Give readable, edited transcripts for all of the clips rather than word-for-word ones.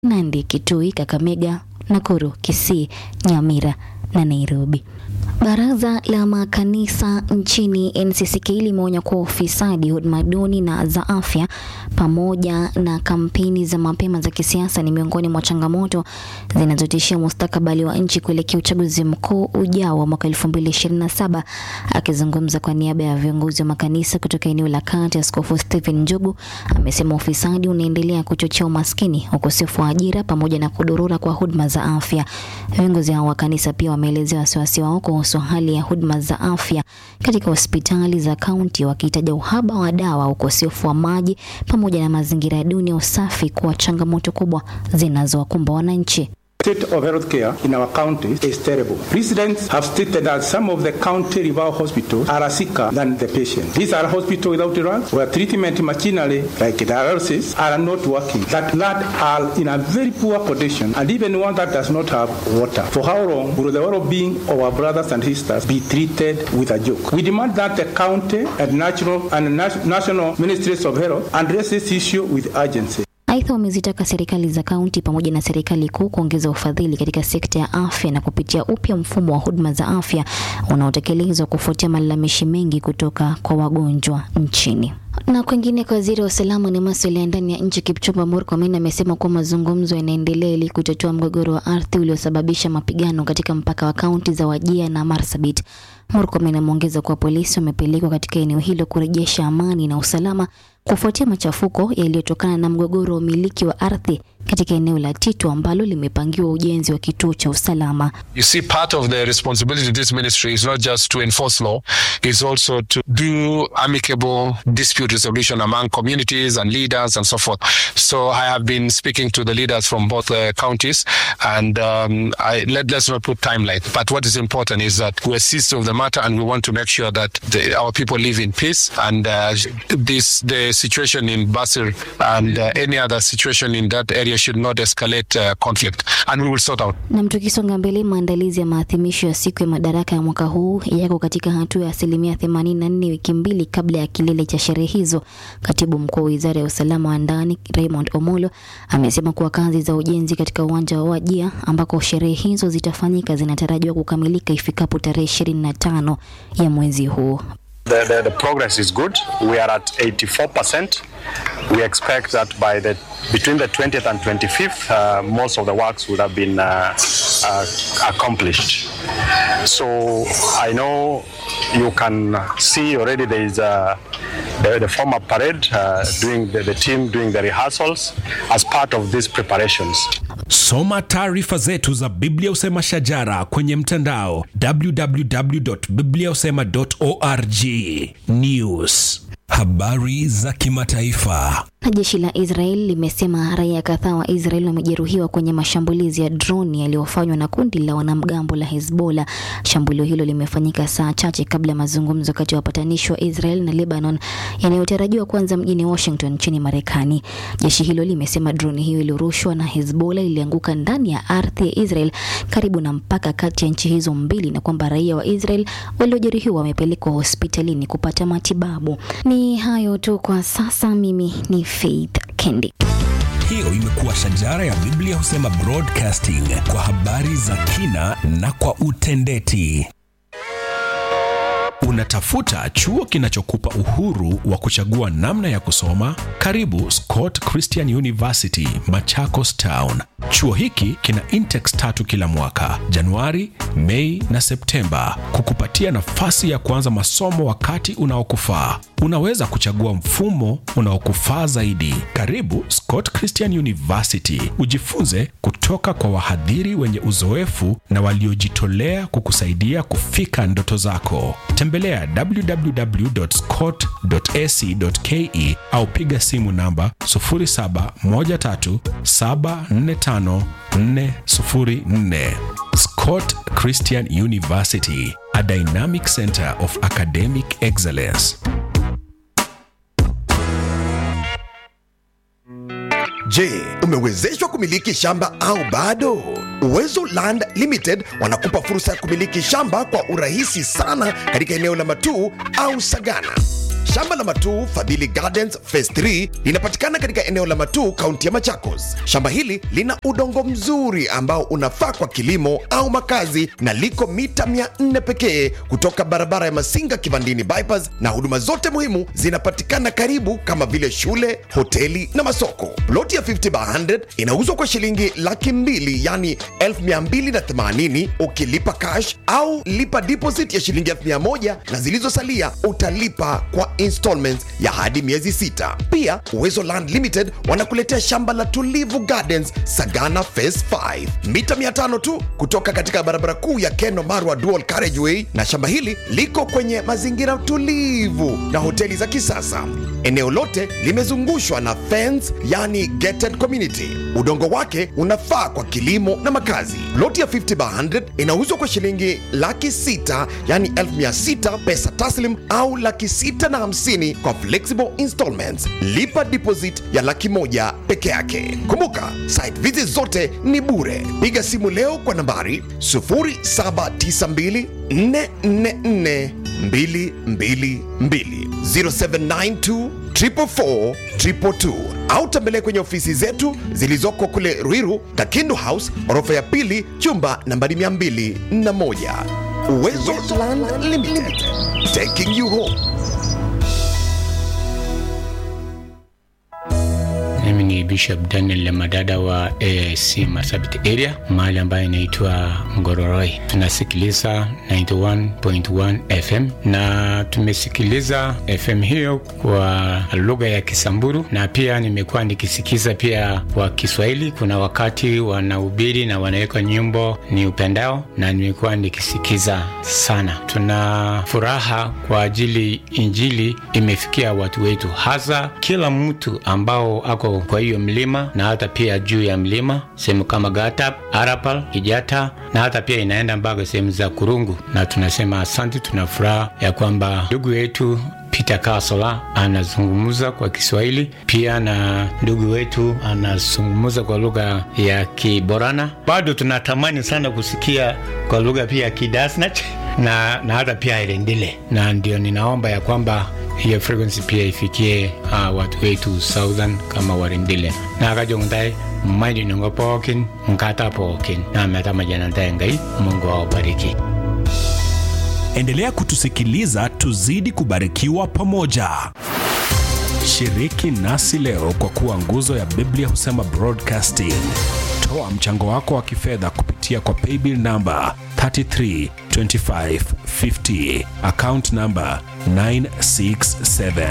Nandi, Kitui, Kakamega, Nakuru, Kisii, Nyamira na Nairobi. Baraza la makanisa nchini NCCK limeonya kuwa ufisadi, huduma duni na za afya pamoja na kampeni za mapema za kisiasa ni miongoni mwa changamoto zinazotishia mustakabali wa nchi kuelekea uchaguzi mkuu ujao wa mwaka 2027. Akizungumza kwa niaba ya viongozi wa makanisa kutoka eneo la Kati, Askofu Stephen Njogu amesema ufisadi unaendelea kuchochea umaskini, ukosefu wa ajira pamoja na kudorora kwa huduma za afya. Viongozi hao wa kanisa pia wameelezea wasiwasi wao kuhusu hali ya huduma za afya katika hospitali za kaunti, wakitaja uhaba wa dawa, ukosefu wa maji pamoja na mazingira duni ya usafi kuwa changamoto kubwa zinazowakumba wananchi. State of healthcare in our county is terrible. Residents have stated that some of the county rival hospitals are sicker than the patient. These are hospitals without drugs, where treatment machinery like dialysis are not working, that are in a very poor condition, and even one that does not have water. For how long will the well-being of our brothers and sisters be treated with a joke? We demand that the county and national ministries of health address this issue with urgency. Aidha, wamezitaka serikali za kaunti pamoja na serikali kuu kuongeza ufadhili katika sekta ya afya na kupitia upya mfumo wa huduma za afya unaotekelezwa kufuatia malalamishi mengi kutoka kwa wagonjwa nchini. Na kwingine, kwa waziri wa usalama na masuala ya ndani ya nchi Kipchumba Murkomen amesema kuwa mazungumzo yanaendelea ili kutatua mgogoro wa ardhi uliosababisha mapigano katika mpaka wa kaunti za Wajir na Marsabit. Murkomen ameongeza kuwa polisi wamepelekwa katika eneo hilo kurejesha amani na usalama kufuatia machafuko yaliyotokana na mgogoro wa umiliki wa ardhi katika eneo la Titu ambalo limepangiwa ujenzi wa kituo cha usalama. You see, part of the responsibility of this ministry is not just to enforce law, it's also to do amicable dispute resolution among communities and leaders and so forth. So I have been speaking to the leaders from both counties, and let's not put timeline. But what is important is that we are seized of the matter, and we want to make sure that our people live in peace, and the situation in Basir and any other situation in that area should not escalate conflict, and we will sort out. Na tukisonga mbele, maandalizi ya maadhimisho ya siku ya madaraka ya mwaka huu yako katika hatua ya 84%, wiki mbili kabla ya kilele cha sherehe hizo. Katibu mkuu wa Wizara ya Usalama wa Ndani Raymond Omolo amesema kuwa kazi za ujenzi katika uwanja wa Wajir ambako sherehe hizo zitafanyika zinatarajiwa kukamilika ifikapo tarehe 25 ya mwezi huu. The progress is good. We are at 84%. We expect that between the 20th and 25th, most of the works would have been accomplished. So I know you can see already there is the former parade the team doing the rehearsals as part of these preparations. Soma taarifa zetu za Biblia Usema Shajara kwenye mtandao www.bibliausema.org. News. Habari za kimataifa. Jeshi la Israel limesema raia kadhaa wa Israel wamejeruhiwa kwenye mashambulizi ya droni yaliyofanywa na kundi la wanamgambo la Hezbollah. Shambulio hilo limefanyika saa chache kabla mazungumzo kati ya wapatanishi wa Israel na Lebanon yanayotarajiwa kuanza mjini Washington nchini Marekani. Jeshi hilo limesema droni hiyo iliyorushwa na Hezbollah ilianguka ndani ya ardhi ya Israel karibu na mpaka kati ya nchi hizo mbili, na kwamba raia wa Israel waliojeruhiwa wamepelekwa hospitalini kupata matibabu. Ni hayo tu kwa sasa. Mimi ni Faith Kendi. Hiyo imekuwa Shajara ya Biblia Husema Broadcasting, kwa habari za kina na kwa utendeti. Unatafuta chuo kinachokupa uhuru wa kuchagua namna ya kusoma? Karibu Scott Christian University, Machakos Town. Chuo hiki kina intakes 3 kila mwaka, Januari, Mei na Septemba, kukupatia nafasi ya kuanza masomo wakati unaokufaa. Unaweza kuchagua mfumo unaokufaa zaidi. Karibu Scott Christian University, ujifunze kutoka kwa wahadhiri wenye uzoefu na waliojitolea kukusaidia kufika ndoto zako. Tembelea www.scott.ac.ke au piga simu namba 0713745404. Scott Christian University, a dynamic center of academic excellence. Je, umewezeshwa kumiliki shamba au bado? Uwezo Land Limited wanakupa fursa ya kumiliki shamba kwa urahisi sana katika eneo la Matuu au Sagana. Shamba la Matuu Fadhili Gardens Phase 3 linapatikana katika eneo la Matuu, kaunti ya Machakos. Shamba hili lina udongo mzuri ambao unafaa kwa kilimo au makazi na liko mita 400 pekee kutoka barabara ya Masinga Kivandini bypass, na huduma zote muhimu zinapatikana karibu kama vile shule, hoteli na masoko. Ploti ya 50 by 100 inauzwa kwa shilingi 200,000 yani 1280 ukilipa cash au lipa deposit ya shilingi 100 na zilizosalia utalipa kwa installments ya hadi miezi 6. Pia Uwezo Land Limited wanakuletea shamba la Tulivu Gardens Sagana Phase 5 mita 500 tu kutoka katika barabara kuu ya Keno Marwa Dual Carriageway, na shamba hili liko kwenye mazingira tulivu na hoteli za kisasa. Eneo lote limezungushwa na fence yani gated community. Udongo wake unafaa kwa kilimo na makazi. Ploti ya 50 by 100 inauzwa kwa shilingi 600,000 yani 1600 pesa taslim au 650,000 kwa flexible installments. Lipa deposit ya 100,000 peke yake. Kumbuka, site visit zote ni bure. Piga simu leo kwa nambari 0792 444 222 0792 444 222 au tembelea kwenye ofisi zetu zilizoko kule Ruiru, Kakindu House, orofa ya 2, chumba nambari 201. Uwezo Land Limited, taking you home. Mimi ni Bishop Daniel Lemadada wa AIC Marsabit area, mahali ambayo inaitwa Ngororoi. Tunasikiliza 91.1 FM na tumesikiliza FM hiyo kwa lugha ya Kisamburu, na pia nimekuwa nikisikiza pia kwa Kiswahili. Kuna wakati wanahubiri na wanaweka nyimbo ni upendao, na nimekuwa nikisikiza sana. Tuna furaha kwa ajili injili imefikia watu wetu, hasa kila mtu ambao ako kwa hiyo mlima na hata pia juu ya mlima, sehemu kama Gatap, Arapal, Kijata na hata pia inaenda mpaka sehemu za Kurungu. Na tunasema asante, tunafuraha ya kwamba ndugu yetu Peter Kasola anazungumza kwa Kiswahili, pia na ndugu wetu anazungumza kwa lugha ya Kiborana. Bado tunatamani sana kusikia kwa lugha pia ya Kidasnach na hata pia Irendile, na ndio ninaomba ya kwamba hiyo frequency pia ifikie watu wetu Southern kama Warindile na akajongdai maidi nungopokin mkata pokin na metama janantai ngai. Mungu awabariki. Endelea kutusikiliza, tuzidi kubarikiwa pamoja. Shiriki nasi leo kwa kuwa nguzo ya Biblia Husema Broadcasting. Toa mchango wako wa kifedha kupitia kwa paybill number 332550, account number 967.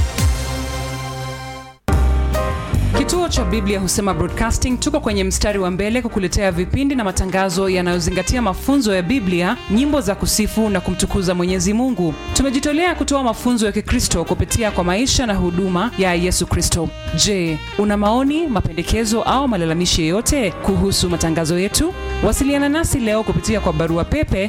Kituo cha Biblia Husema Broadcasting tuko kwenye mstari wa mbele kukuletea vipindi na matangazo yanayozingatia mafunzo ya Biblia, nyimbo za kusifu na kumtukuza Mwenyezi Mungu. Tumejitolea kutoa mafunzo ya Kikristo kupitia kwa maisha na huduma ya Yesu Kristo. Je, una maoni, mapendekezo au malalamishi yoyote kuhusu matangazo yetu? Wasiliana nasi leo kupitia kwa barua pepe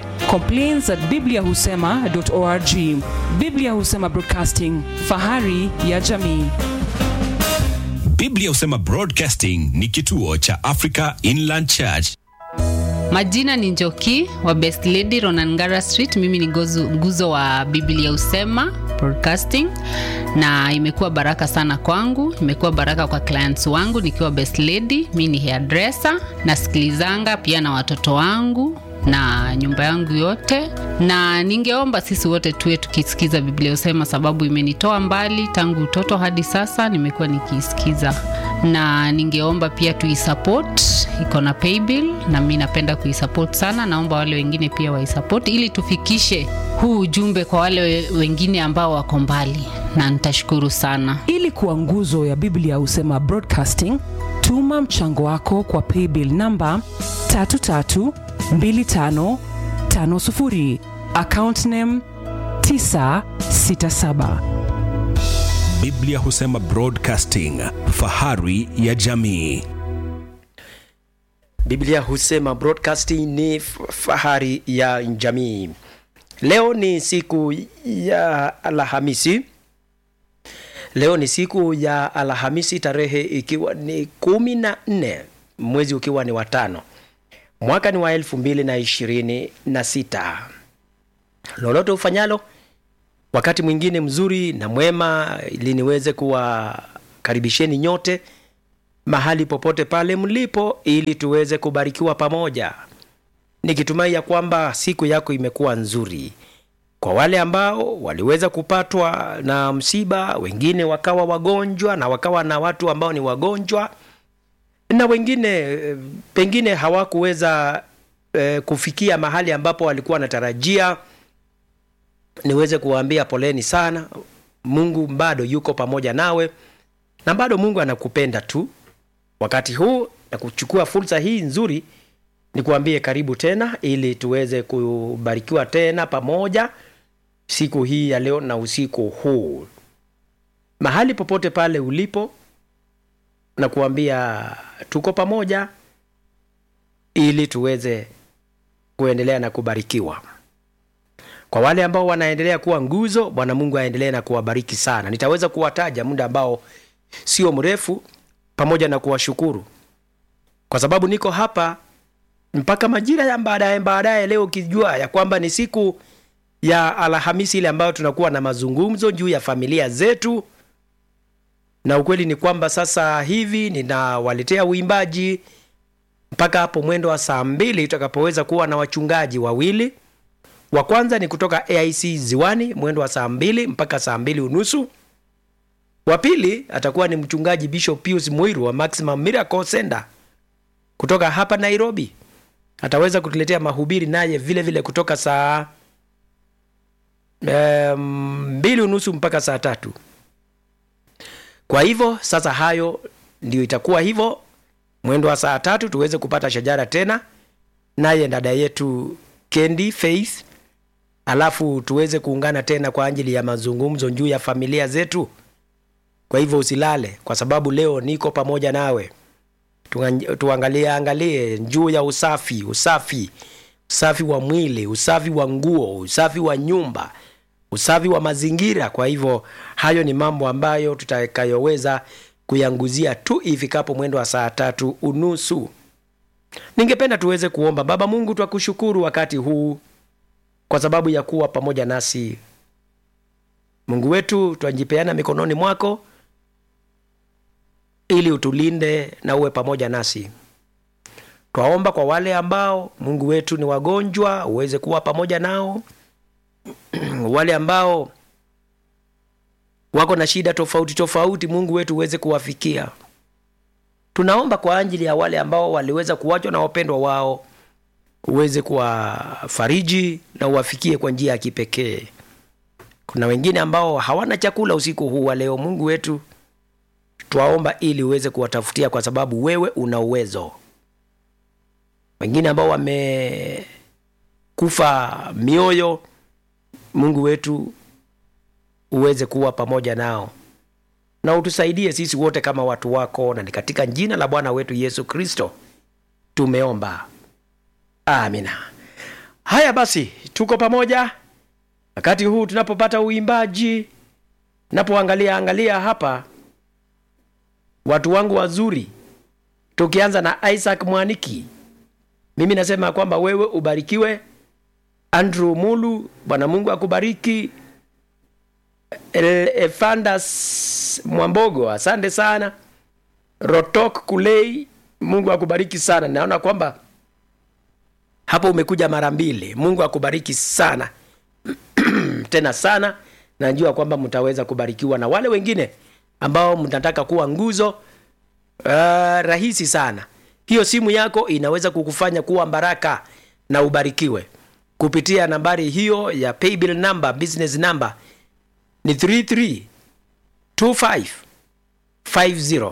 complaints@bibliahusema.org. Biblia Husema Broadcasting, fahari ya jamii. Biblia Husema Broadcasting ni kituo cha Africa Inland Church. Majina ni Njoki wa Best Lady Ronangara Street. Mimi ni nguzo wa Biblia Husema Broadcasting, na imekuwa baraka sana kwangu, imekuwa baraka kwa clients wangu nikiwa Best Lady. Mimi ni hairdresser, nasikilizanga pia na watoto wangu na nyumba yangu yote, na ningeomba sisi wote tuwe tukisikiza Biblia Husema, sababu imenitoa mbali tangu utoto hadi sasa nimekuwa nikisikiza. Na ningeomba pia tuisupport, iko na paybill na mimi napenda kuisupport sana. Naomba wale wengine pia waisupport ili tufikishe huu ujumbe kwa wale wengine ambao wako mbali, na nitashukuru sana. Ili kuwa nguzo ya Biblia Husema Broadcasting, tuma mchango wako kwa paybill number 332550, account name 967. Biblia Husema Broadcasting, fahari ya jamii. Biblia Husema Broadcasting ni fahari ya jamii. Leo ni siku ya Alhamisi. Tarehe ikiwa ni 14, mwezi ukiwa ni wa 5. Mwaka ni wa 2026. Lolote ufanyalo wakati mwingine mzuri na mwema ili niweze kuwakaribisheni nyote mahali popote pale mlipo ili tuweze kubarikiwa pamoja. Nikitumai ya kwamba siku yako imekuwa nzuri. Kwa wale ambao waliweza kupatwa na msiba, wengine wakawa wagonjwa na wakawa na watu ambao ni wagonjwa, na wengine pengine hawakuweza kufikia mahali ambapo walikuwa wanatarajia, niweze kuwaambia poleni sana. Mungu bado yuko pamoja nawe na bado Mungu anakupenda tu. Wakati huu na kuchukua fursa hii nzuri ni kuambie karibu tena ili tuweze kubarikiwa tena pamoja siku hii ya leo na usiku huu. Mahali popote pale ulipo na kuambia tuko pamoja ili tuweze kuendelea na kubarikiwa. Kwa wale ambao wanaendelea kuwa nguzo, Bwana Mungu aendelee na kuwabariki sana. Nitaweza kuwataja muda ambao sio mrefu pamoja na kuwashukuru. Kwa sababu niko hapa mpaka majira ya baadaye leo, ukijua ya kwamba ni siku ya Alhamisi ile ambayo tunakuwa na mazungumzo juu ya familia zetu. Na ukweli ni kwamba sasa hivi ninawaletea uimbaji mpaka hapo mwendo wa saa 2 tutakapoweza kuwa na wachungaji wawili. Wa kwanza ni kutoka AIC Ziwani mwendo wa saa 2 mpaka saa 2:30. Wa pili atakuwa ni mchungaji Bishop Pius Muiru wa Maximum Miracle Center kutoka hapa Nairobi. Ataweza kutuletea mahubiri naye vile vile kutoka saa 2:30 mpaka saa 3. Kwa hivyo sasa hayo ndio itakuwa hivyo. Mwendo wa saa 3 tuweze kupata shajara tena naye dada yetu Candy Faith, alafu tuweze kuungana tena kwa ajili ya mazungumzo juu ya familia zetu. Kwa hivyo usilale, kwa sababu leo niko pamoja nawe. Tuangalie juu ya usafi wa mwili, usafi wa nguo, usafi wa nyumba, usafi wa mazingira. Kwa hivyo hayo ni mambo ambayo tutakayoweza kuyanguzia tu ifikapo mwendo wa saa 3:30. Ningependa tuweze kuomba. Baba Mungu, twakushukuru wakati huu kwa sababu ya kuwa pamoja nasi. Mungu wetu, twajipeana mikononi mwako ili utulinde na uwe pamoja nasi. Twaomba kwa wale ambao Mungu wetu ni wagonjwa, uweze kuwa pamoja nao. Wale ambao wako na shida tofauti, Mungu wetu uweze kuwafikia. Tunaomba kwa ajili ya wale ambao waliweza kuachwa na wapendwa wao, uweze kuwafariji na uwafikie kwa njia ya kipekee. Kuna wengine ambao hawana chakula usiku huu wa leo, Mungu wetu twaomba ili uweze kuwatafutia kwa sababu wewe una uwezo. Wengine ambao wamekufa mioyo, Mungu wetu uweze kuwa pamoja nao na utusaidie sisi wote kama watu wako, na ni katika jina la Bwana wetu Yesu Kristo tumeomba. Amina. Haya basi, tuko pamoja wakati huu tunapopata uimbaji. Napoangalia hapa watu wangu wazuri, tukianza na Isaac Mwaniki. Mimi nasema kwamba wewe ubarikiwe. Andrew Mulu, Bwana Mungu akubariki. Efandas Mwambogo, asante sana. Rotok Kulei, Mungu akubariki sana. Naona kwamba hapo umekuja mara 2. Mungu akubariki sana. Tena sana. Najua kwamba mtaweza kubarikiwa na wale wengine ambao mnataka kuwa nguzo. Rahisi sana. Hiyo simu yako inaweza kukufanya kuwa baraka na ubarikiwe kupitia nambari hiyo ya paybill number, business number ni 332550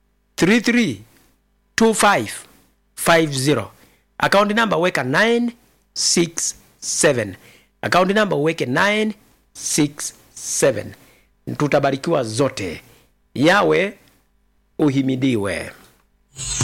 332550. Account number weka 967. Account number weke 967. Tutabarikiwa zote. Yawe uhimidiwe.